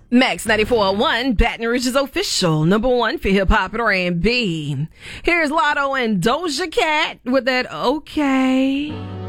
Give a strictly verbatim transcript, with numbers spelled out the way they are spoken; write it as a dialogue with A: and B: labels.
A: Max ninety-four point one, Baton Rouge's official number one for hip hop and R and B. Here's Lotto and Doja Cat with that okay.